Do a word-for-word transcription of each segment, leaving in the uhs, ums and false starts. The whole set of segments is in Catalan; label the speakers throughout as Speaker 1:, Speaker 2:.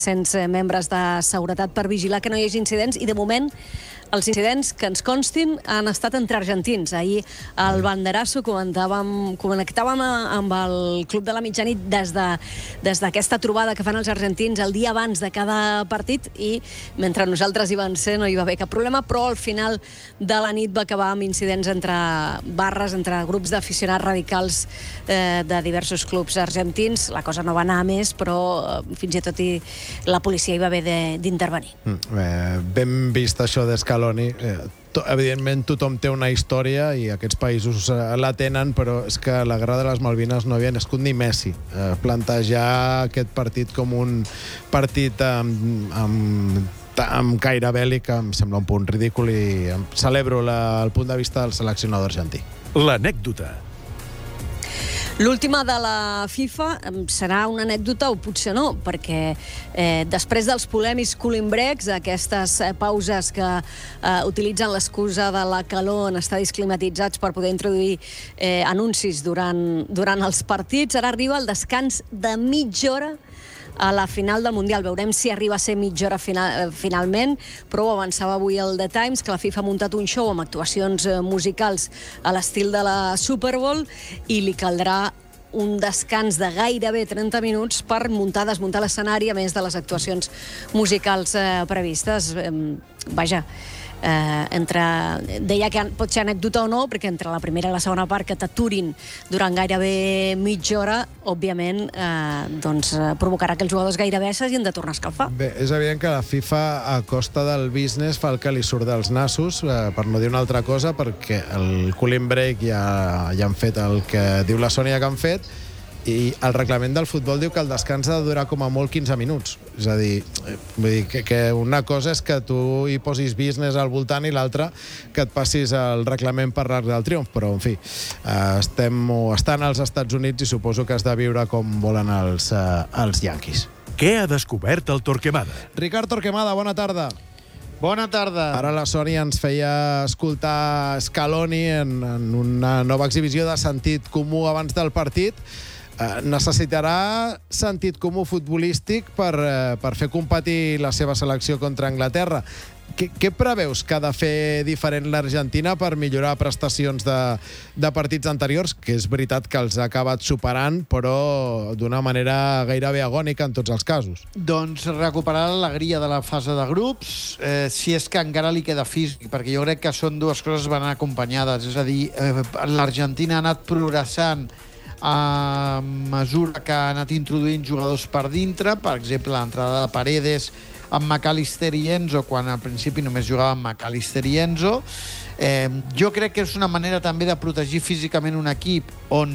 Speaker 1: cents membres de seguretat per vigilar que no hi hagi incidents i, de moment, els incidents que ens constin han estat entre argentins. Ahir al Banderazo comentàvem, connectàvem amb el Club de la Mitjanit des de, des d'aquesta trobada que fan els argentins el dia abans de cada partit i mentre nosaltres hi van ser no hi va haver cap problema, però al final de la nit va acabar amb incidents entre barres, entre grups d'aficionats radicals eh, de diversos clubs argentins. La cosa no va anar a més, però eh, fins i tot i la policia hi va haver d'intervenir.
Speaker 2: Mm, eh, ben vist això d'Escaloni. Eh, to, evidentment tothom té una història i aquests països eh, la tenen, però és que la Guerra de les Malvines no havia nascut ni Messi. Eh, plantejar aquest partit com un partit amb, amb amb caire bèl·lic em sembla un punt ridícul i celebro la, el punt de vista del seleccionador argentí.
Speaker 3: L'anècdota.
Speaker 1: L'última de la FIFA serà una anècdota o potser no, perquè eh, després dels polèmics cooling breaks, aquestes eh, pauses que eh, utilitzen l'excusa de la calor en estadis climatitzats per poder introduir eh, anuncis durant, durant els partits, ara arriba el descans de mitja hora a la final del Mundial. Veurem si arriba a ser mitja hora final, finalment, però ho avançava avui el The Times, que la FIFA ha muntat un show amb actuacions musicals a l'estil de la Super Bowl i li caldrà un descans de gairebé trenta minuts per muntar, desmuntar l'escenari, a més de les actuacions musicals eh, previstes. Eh, vaja, eh, entre, deia que pot ser anècdota o no, perquè entre la primera i la segona part que t'aturin durant gairebé mitja hora, òbviament, eh, doncs, eh, provocarà que els jugadors gairebé s'hagin de tornar a escalfar.
Speaker 2: Bé, és evident que la FIFA, a costa del business, fa el que li surt dels nassos, eh, per no dir una altra cosa, perquè el cooling break ja, ja han fet el que diu la Sònia que han fet, i el reglament del futbol diu que el descans ha de durar com a molt quinze minuts. És a dir, vull dir que, que una cosa és que tu hi posis business al voltant i l'altra que et passis el reglament per l'arc del triomf, però en fi, estem o estan als Estats Units i suposo que has de viure com volen els, eh, els Yankees.
Speaker 3: Què ha descobert el Torquemada?
Speaker 2: Ricard Torquemada, bona tarda.
Speaker 4: Bona tarda.
Speaker 2: Ara la Sònia ens feia escoltar Scaloni en, en una nova exhibició de sentit comú abans del partit. Eh, necessitarà sentit comú futbolístic per, eh, per fer competir la seva selecció contra Anglaterra. Què, què preveus que ha de fer diferent l'Argentina per millorar prestacions de, de partits anteriors? Que és veritat que els ha acabat superant, però d'una manera gairebé agònica en tots els casos.
Speaker 4: Doncs recuperar l'alegria de la fase de grups, eh, si és que encara li queda físic, perquè jo crec que són dues coses que van acompanyades. És a dir, eh, l'Argentina ha anat progressant a mesura que ha anat introduint jugadors per dintre, per exemple, l'entrada de Paredes amb McAllister i Enzo, quan al principi només jugava amb McAllister i Enzo. Eh, jo crec que és una manera també de protegir físicament un equip on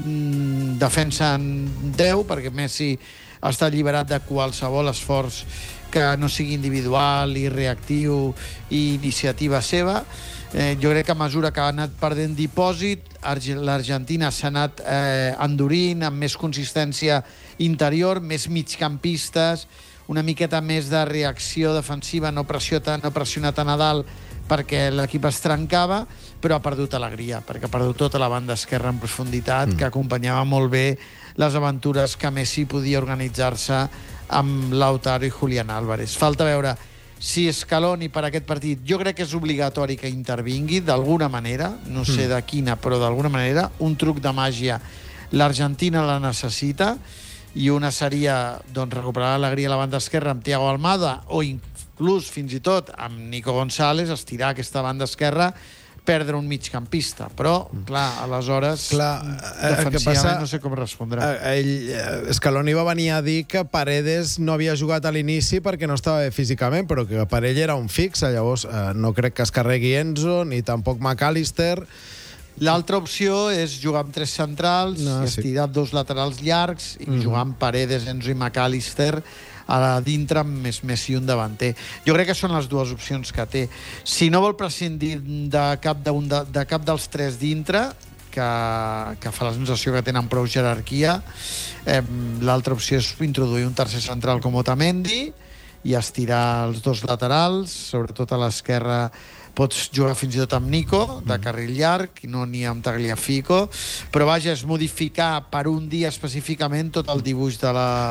Speaker 4: mm, defensen deu, perquè Messi està alliberat de qualsevol esforç que no sigui individual i reactiu i iniciativa seva. Eh, jo crec que a mesura que ha anat perdent dipòsit, l'Argentina s'ha anat eh, endurint amb més consistència interior, més migcampistes, una miqueta més de reacció defensiva, no, pressió tan, no pressionar tan a dalt perquè l'equip es trencava, però ha perdut alegria, perquè ha perdut tota la banda esquerra en profunditat, mm. que acompanyava molt bé les aventures que Messi podia organitzar-se amb Lautaro i Julián Álvarez. Falta veure si Scaloni per aquest partit, jo crec que és obligatori que intervingui d'alguna manera, no sé de quina, però d'alguna manera, un truc de màgia. L'Argentina la necessita, i una seria doncs, recuperar l'alegria a la banda esquerra amb Thiago Almada, o inclús, fins i tot, amb Nico González, estirar aquesta banda esquerra, perdre un migcampista, però, clar, aleshores, clar, defensivament passa, no sé com respondrà.
Speaker 2: Ell, Scaloni va venir a dir que Paredes no havia jugat a l'inici perquè no estava bé físicament, però que per ell era un fix, llavors no crec que es carregui Enzo, ni tampoc McAllister.
Speaker 4: L'altra opció és jugar amb tres centrals, no, estirar sí. dos laterals llargs i mm. jugar amb Paredes, Enzo i McAllister a dintre amb més Messi un davanter. Jo crec que són les dues opcions que té. Si no vol prescindir de cap, de, de, de cap dels tres dintre, que, que fa la sensació que tenen prou jerarquia, eh, l'altra opció és introduir un tercer central com Otamendi i estirar els dos laterals, sobretot a l'esquerra pots jugar fins i tot amb Nico, de carril llarg, no ni amb Tagliafico, però vaja, és modificar per un dia específicament tot el dibuix de la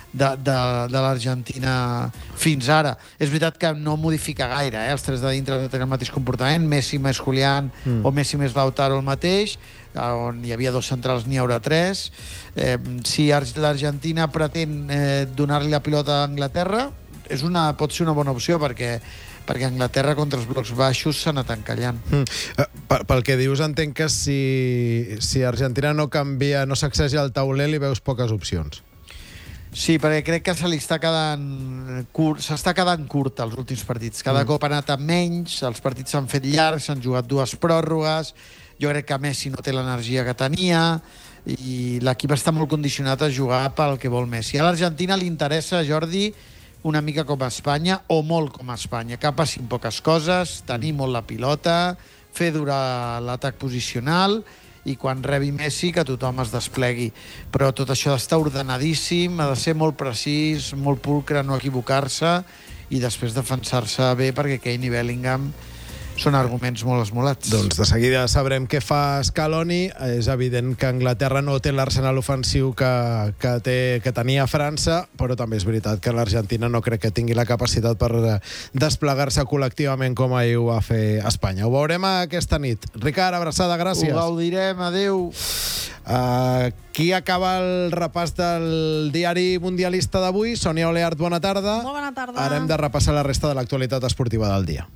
Speaker 4: de, de, de l'Argentina fins ara. És veritat que no modifica gaire, eh? Els tres de dintre tenen el mateix comportament, Messi més Julián mm. o Messi més Lautaro el mateix, on hi havia dos centrals n'hi haurà tres. Eh, si l'Argentina pretén eh, donar-li la pilota a Anglaterra, és una, pot ser una bona opció, perquè perquè Anglaterra contra els blocs baixos s'ha anat encallant.
Speaker 2: Mm. Pel, pel que dius, entenc que si, si Argentina no canvia, no sacseja el tauler, li veus poques opcions.
Speaker 4: Sí, perquè crec que se li està quedant curt, s'està quedant curt els últims partits. Cada mm. cop ha anat amb menys, els partits s'han fet llargs, s'han jugat dues pròrrogues, jo crec que Messi no té l'energia que tenia i l'equip està molt condicionat a jugar pel que vol Messi. A l'Argentina li interessa, Jordi, una mica com a Espanya, o molt com a Espanya, que passin poques coses, tenir molt la pilota, fer durar l'atac posicional i quan rebi Messi que tothom es desplegui. Però tot això està ordenadíssim, ha de ser molt precís, molt pulcre, no equivocar-se i després defensar-se bé, perquè Kane i Bellingham són arguments molt esmolats.
Speaker 2: Doncs de seguida sabrem què fa Scaloni. És evident que Anglaterra no té l'arsenal ofensiu que, que, té, que tenia França, però també és veritat que l'Argentina no crec que tingui la capacitat per desplegar-se col·lectivament com ahir ho va fer Espanya. Ho veurem aquesta nit. Ricard, abraçada, gràcies.
Speaker 4: Ho gaudirem, adeu.
Speaker 2: Aquí acaba el repàs del diari mundialista d'avui. Sònia Oleart, bona tarda.
Speaker 5: Molt bona tarda.
Speaker 2: Ara hem de repassar la resta de l'actualitat esportiva del dia.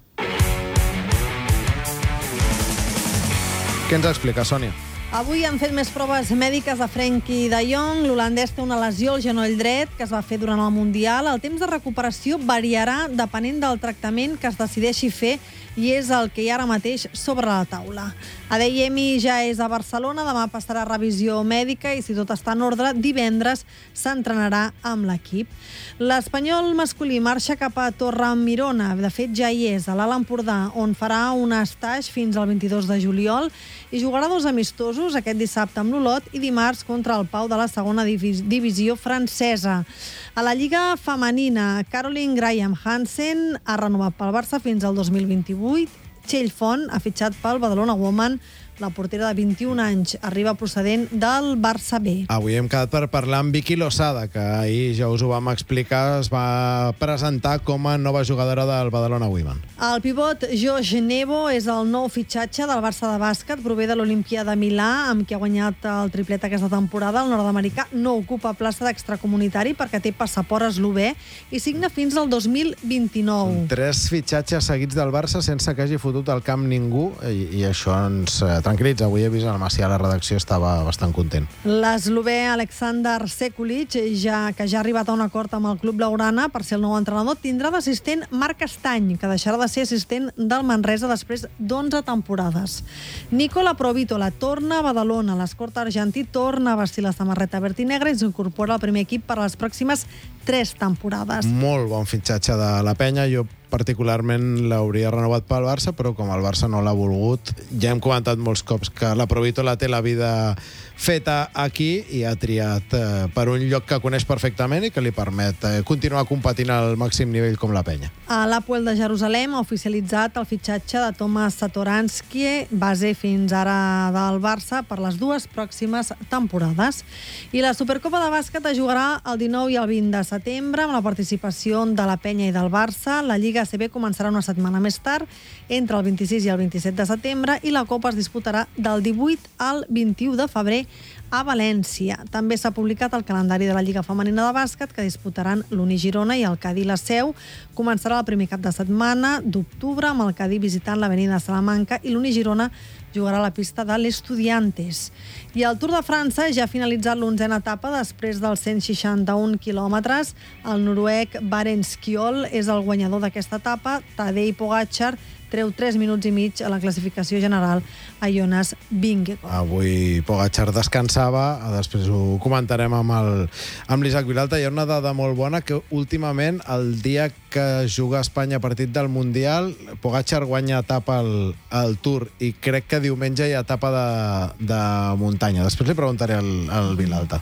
Speaker 2: Què ens explica, Sònia?
Speaker 5: Avui han fet més proves mèdiques a Frenkie de Jong. L'holandès té una lesió al genoll dret que es va fer durant el Mundial. El temps de recuperació variarà depenent del tractament que es decideixi fer i és el que hi ha ara mateix sobre la taula. Adeyemi ja és a Barcelona, demà passarà revisió mèdica i si tot està en ordre, divendres s'entrenarà amb l'equip. L'espanyol masculí marxa cap a Torre-Mirona, de fet ja hi és, a l'Alt Empordà, on farà un estatge fins al vint-i-dos de juliol i jugarà dos amistosos, aquest dissabte amb l'Olot i dimarts contra el Pau de la segona divisió francesa. A la Lliga femenina, Caroline Graham Hansen ha renovat pel Barça fins al dos mil vint-i-vuit. Txell Font ha fitxat pel Badalona Woman. La portera de vint-i-un anys arriba procedent del Barça B.
Speaker 2: Avui hem quedat per parlar amb Vicky Losada, que ahir ja us ho vam explicar, es va presentar com a nova jugadora del Badalona Women.
Speaker 5: El pivot Josh Nebo és el nou fitxatge del Barça de bàsquet, prové de l'Olimpia de Milà, amb qui ha guanyat el triplet aquesta temporada. El nord-americà no ocupa plaça d'extracomunitari perquè té passaport eslové i signa fins al dos mil vint-i-nou.
Speaker 2: Tres fitxatges seguits del Barça sense que hagi fotut al camp ningú i, i això ens eh, tranquil·litza. Avui he vist el Macià a la redacció, estava bastant content.
Speaker 5: L'eslové Aleksandar Sekulic, ja, que ja ha arribat a un acord amb el club blaugrana per ser el nou entrenador, tindrà d'assistent Marc Estany, que deixarà de ser assistent del Manresa després d'onze temporades. Nicola Provítola torna a Badalona. L'esport argentí torna a vestir la samarreta verd i negra i s'incorpora al primer equip per a les pròximes tres temporades.
Speaker 2: Molt bon fitxatge de la penya. Jo particularment l'hauria renovat pel Barça, però com el Barça no l'ha volgut, ja hem comentat molts cops que la Provítola té la vida feta aquí i ha triat eh, per un lloc que coneix perfectament i que li permet eh, continuar competint al màxim nivell com la penya.
Speaker 5: A l'Hapoel de Jerusalem ha oficialitzat el fitxatge de Tomas Satoransky, base fins ara del Barça, per les dues pròximes temporades. I la Supercopa de bàsquet es jugarà el dinou i el vint de setembre amb la participació de la penya i del Barça. La Lliga A C B començarà una setmana més tard, entre el vint-i-sis i el vint-i-set de setembre, i la Copa es disputarà del divuit al vint-i-u de febrer a València. També s'ha publicat el calendari de la Lliga Femenina de Bàsquet, que disputaran l'Uni Girona i el Cadí La Seu. Començarà el primer cap de setmana d'octubre, amb el Cadí visitant l'Avenida Salamanca, i l'Uni Girona jugarà a la pista de l'Estudiantes. I el Tour de França ja ha finalitzat l'onzena etapa després dels cent seixanta-un quilòmetres. El noruec Barents Kjol és el guanyador d'aquesta etapa. Tadej Pogačar treu tres minuts i mig a la classificació general a Jonas Vingegaard.
Speaker 2: Avui Pogačar descansava, després ho comentarem amb el amb l'Isaac Vilalta. Hi ha una dada molt bona, que últimament, el dia que juga Espanya partit del Mundial, Pogačar guanya etapa al, al Tour, i crec que diumenge hi ha etapa de, de muntanya. Després li preguntaré al, al Vilalta.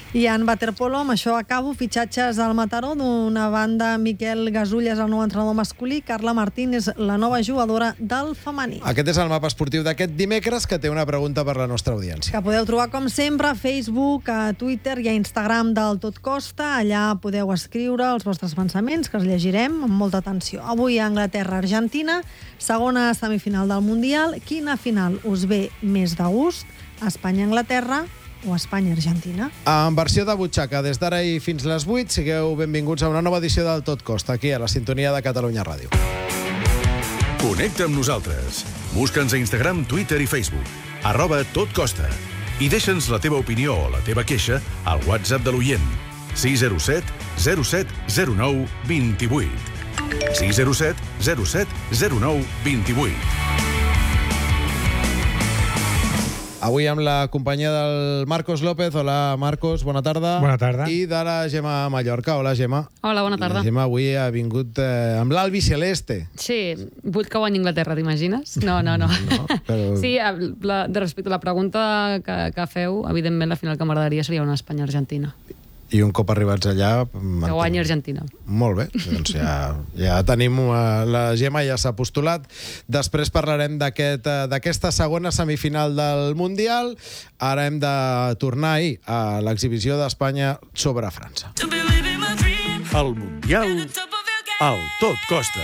Speaker 5: I en waterpolo, amb això acabo, fitxatges al Mataró. D'una banda, Miquel Gasulles, el nou entrenador masculí, Carla Martín és la nova jugadora del femení.
Speaker 2: Aquest és el mapa esportiu d'aquest dimecres, que té una pregunta per la nostra audiència.
Speaker 5: Que podeu trobar, com sempre, a Facebook, a Twitter i a Instagram del Tot Costa. Allà podeu escriure els vostres pensaments, que els llegirem amb molta atenció. Avui a Anglaterra-Argentina, segona semifinal del Mundial. Quina final us ve més de gust? Espanya-Anglaterra o Espanya-Argentina?
Speaker 2: En versió de butxaca, des d'ara i fins les vuit, sigueu benvinguts a una nova edició del Tot Costa, aquí a la sintonia de Catalunya Ràdio.
Speaker 3: Connecta amb nosaltres. Busca'ns a Instagram, Twitter i Facebook. Arroba Tot Costa. I deixa'ns la teva opinió o la teva queixa al WhatsApp de l'oient. sis zero set zero set zero nou dos vuit. sis zero set zero set zero nou dos vuit.
Speaker 2: Avui amb la companyia del Marcos López. Hola, Marcos, bona tarda.
Speaker 6: Bona tarda.
Speaker 2: I de la Gemma Mallorca. Hola, Gemma.
Speaker 7: Hola, bona tarda.
Speaker 2: La Gemma avui ha vingut eh, amb l'Albi Celeste.
Speaker 7: Sí, vull que guanyi Anglaterra, t'imagines? No, no, no.
Speaker 2: no però...
Speaker 7: Sí, la, de respecte a la pregunta que, que feu, evidentment la final que m'agradaria seria una Espanya-Argentina.
Speaker 2: I un cop arribats allà...
Speaker 7: Que guanyi Argentina.
Speaker 2: Molt bé, doncs ja, ja tenim... Uh, la Gemma ja s'ha postulat. Després parlarem d'aquesta aquest, uh, segona semifinal del Mundial. Ara hem de tornar ahir a l'exhibició d'Espanya sobre França.
Speaker 3: El Mundial al Tot Costa.